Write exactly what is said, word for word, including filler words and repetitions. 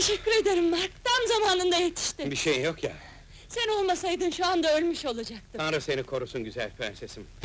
Teşekkür ederim Mark, tam zamanında yetiştin! Bir şey yok ya! Sen olmasaydın şu anda ölmüş olacaktım! Tanrı seni korusun güzel prensesim!